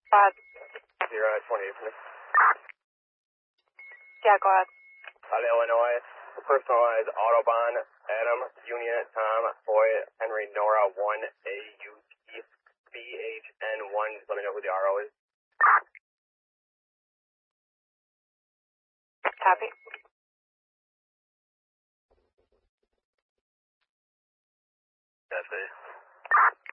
5. 028. Yeah, go ahead. Illinois. Personalized Autobahn. Adam, Union, Tom, Boy, Henry, Nora, 1, AUT, BHN, 1. Just let me know who the RO is. Copy. That's it.